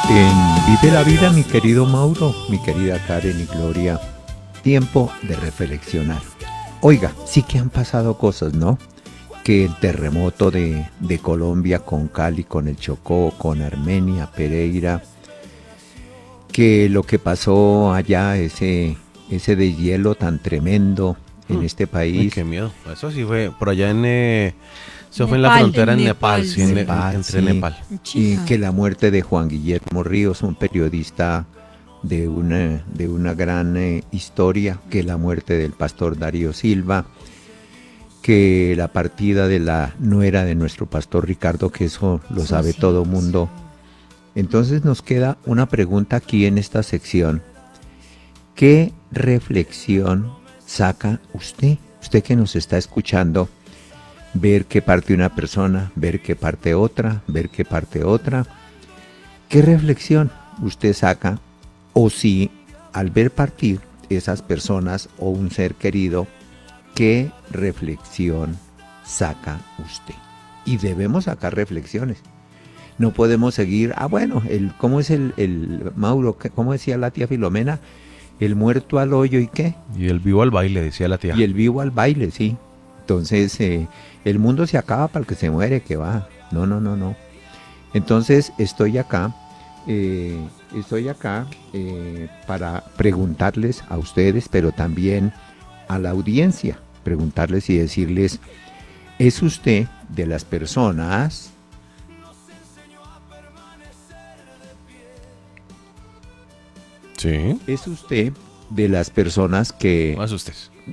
En Vive la Vida, mi querido Mauro, mi querida Karen y Gloria, tiempo de reflexionar. Oiga, sí que han pasado cosas, ¿no? Que el terremoto de Colombia con Cali, con el Chocó, con Armenia, Pereira, que lo que pasó allá, ese deshielo tan tremendo en este Uy, país, qué miedo. Eso sí fue por allá eso fue en la Nepal. frontera En en Nepal, Nepal, sí, sí. Nepal, entre sí, Nepal. y Chica. que la muerte de Juan Guillermo Ríos, un periodista de una gran historia, que la muerte del pastor Darío Silva, que la partida de la nuera de nuestro pastor Ricardo, que eso lo sabe Susi, todo sí. mundo. Entonces nos queda una pregunta aquí en esta sección. ¿Qué reflexión saca usted? Usted que nos está escuchando, ver qué parte una persona, ver qué parte otra, ver qué parte otra. ¿Qué reflexión usted saca? O si al ver partir esas personas o un ser querido, ¿qué reflexión saca usted? Y debemos sacar reflexiones. No podemos seguir, bueno, ¿cómo es el Mauro? ¿Cómo decía la tía Filomena? El muerto al hoyo y qué? Y el vivo al baile, decía la tía. Y el vivo al baile, sí. Entonces, el mundo se acaba para el que se muere, que va. No, no, no, no. Entonces, eh, estoy acá para preguntarles a ustedes, pero también a la audiencia, preguntarles y decirles, ¿es usted de las personas, Sí. es usted de las personas que No asustes.